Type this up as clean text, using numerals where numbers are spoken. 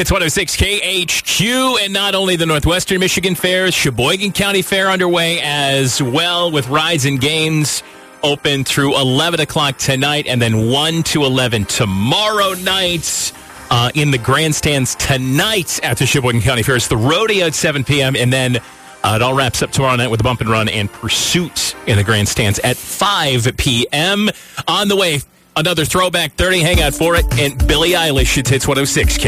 Hits 106 KHQ, and not only the Northwestern Michigan Fairs, Sheboygan County Fair underway as well, with rides and games open through 11 o'clock tonight and then 1 to 11 tomorrow night. In the grandstands tonight at the Sheboygan County Fair. It's the rodeo at 7 p.m. and then it all wraps up tomorrow night with the bump and run and pursuit in the grandstands at 5 p.m. On the way, another Throwback 30. Hang out for it. And Billie Eilish hits 106.